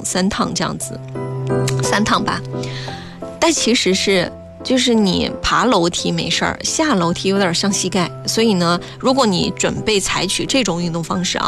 3趟这样子，3趟吧。但其实是就是你爬楼梯没事儿，下楼梯有点伤膝盖，所以呢，如果你准备采取这种运动方式